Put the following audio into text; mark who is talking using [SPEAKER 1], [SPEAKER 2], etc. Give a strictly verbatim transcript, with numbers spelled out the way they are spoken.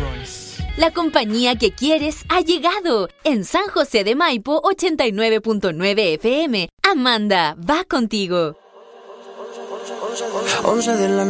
[SPEAKER 1] Royce.
[SPEAKER 2] La compañía que quieres ha llegado. En San José de Maipo, ochenta y nueve punto nueve F M. Amanda, va contigo.
[SPEAKER 3] once de la